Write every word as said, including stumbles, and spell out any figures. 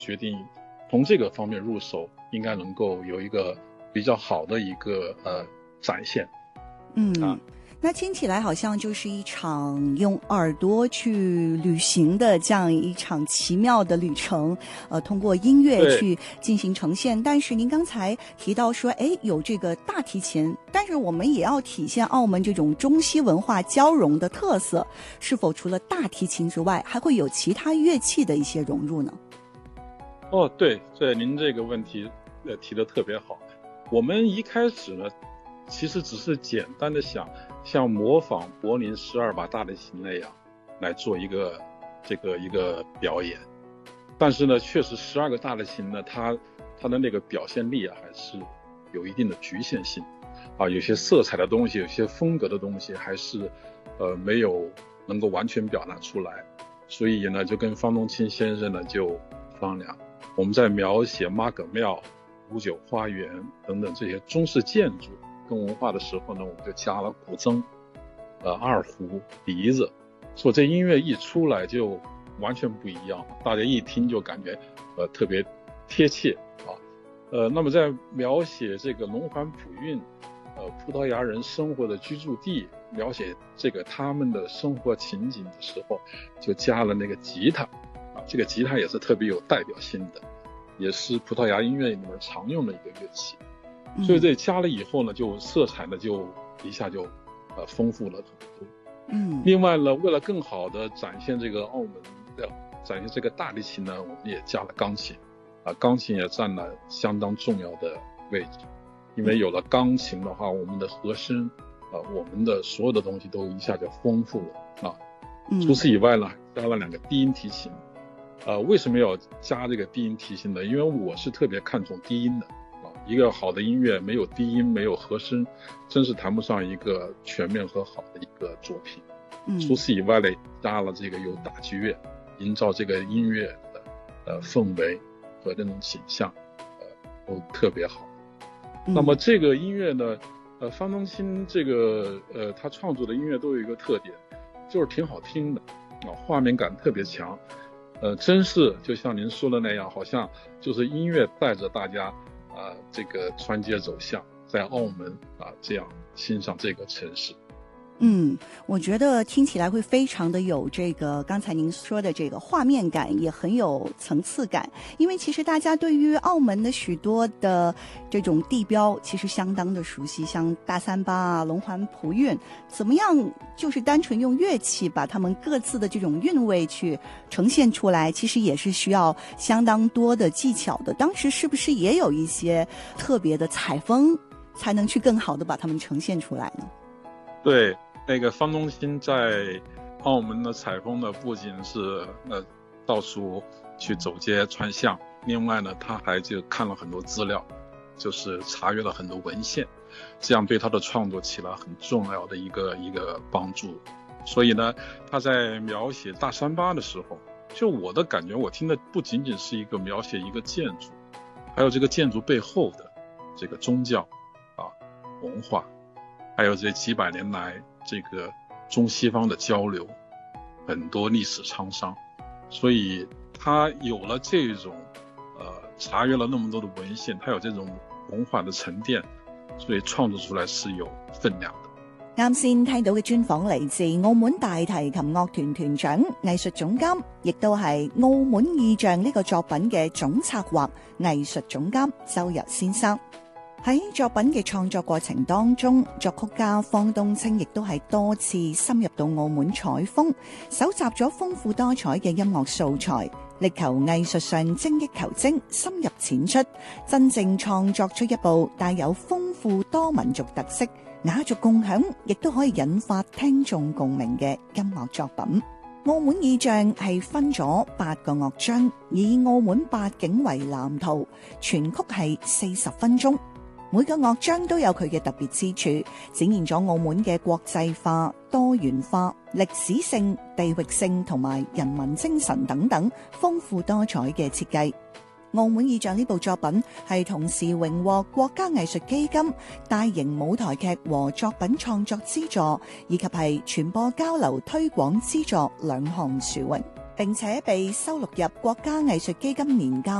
决定从这个方面入手，应该能够有一个比较好的一个呃展现。 嗯啊， 那听起来好像就是一场用耳朵去旅行的这样一场奇妙的旅程，呃，通过音乐去进行呈现。但是您刚才提到说，哎，有这个大提琴，但是我们也要体现澳门这种中西文化交融的特色，是否除了大提琴之外，还会有其他乐器的一些融入呢？ 哦，对，对，您这个问题呃提得特别好。我们一开始呢，其实只是简单的想像模仿柏林十二把大提琴那样来做一个这个一个表演，但是呢，确实十二个大提琴呢，它它的那个表现力啊，还是有一定的局限性啊，有些色彩的东西，有些风格的东西，还是呃没有能够完全表达出来。所以呢，就跟方东青先生呢就商量，我们在描写妈阁庙、五九花园等等这些中式建筑跟文化的时候呢，我们就加了古筝、呃二胡、笛子，所以这音乐一出来就完全不一样，大家一听就感觉呃特别贴切啊。呃，那么在描写这个龙环普运，呃葡萄牙人生活的居住地，描写这个他们的生活情景的时候，就加了那个吉他啊，这个吉他也是特别有代表性的，也是葡萄牙音乐里面常用的一个乐器。所以这加了以后呢，就色彩呢就一下就呃丰富了很多。 嗯， 另外呢，为了更好的展现这个澳门的展现这个大提琴呢，我们也加了钢琴啊，钢琴也占了相当重要的位置。因为有了钢琴的话，我们的和声啊，我们的所有的东西都一下就丰富了啊。除此以外呢，加了两个低音提琴。呃，为什么要加这个低音提琴呢？因为我是特别看重低音的。一个好的音乐没有低音没有和声，真是谈不上一个全面和好的一个作品。 嗯， 除此以外呢，加了这个有打击乐，营造这个音乐的呃氛围和这种景象，呃都特别好。 嗯、 那么这个音乐呢，呃方东青这个呃他创作的音乐都有一个特点，就是挺好听的啊，画面感特别强。呃，真是就像您说的那样，好像就是音乐带着大家。啊，这个穿街走巷，在澳门啊，这样欣赏这个城市。 嗯，我觉得听起来会非常的有这个刚才您说的这个画面感，也很有层次感。因为其实大家对于澳门的许多的这种地标其实相当的熟悉，像大三巴啊、龙环普运，怎么样就是单纯用乐器把他们各自的这种韵味去呈现出来，其实也是需要相当多的技巧的。当时是不是也有一些特别的采风，才能去更好的把它们呈现出来呢？ 对。那个方东青在澳门的采风呢，不仅是呃到处去走街串巷，另外呢，他还就看了很多资料，就是查阅了很多文献，这样对他的创作起了很重要的一个一个帮助。所以呢，他在描写大三巴的时候，就我的感觉，我听的不仅仅是一个描写一个建筑，还有这个建筑背后的这个宗教啊文化，还有这几百年来这个中西方的交流，很多历史沧桑，所以他有了这种呃查阅了那么多的文献，他有這種文化的沉澱，所以創作出來是有分量的。 啱先聽到嘅專訪嚟自澳門大提琴樂團團長、藝術總監，亦都係澳門意象呢個作品嘅總策劃、藝術總監周游先生。喺作品嘅創作過程當中，作曲家方東青亦都係多次深入到澳門採風，搜集咗豐富多彩嘅音樂素材，力求藝術上精益求精、深入淺出，真正創作出一部帶有豐富多民族特色、雅俗共享，亦都可以引發聽眾共鳴嘅音樂作品。澳門意象係分咗八個樂章，以澳門八景為藍圖，全曲係四十分鐘。每個樂章都有佢嘅特別之處，展現咗澳門嘅國際化、多元化、歷史性、地域性同埋人民精神等等豐富多彩嘅設計。澳門意象呢部作品係同時榮獲國家藝術基金大型舞台劇和作品創作資助，以及係傳播交流推廣資助兩項殊榮。 並且被收錄入國家藝術基金年鑑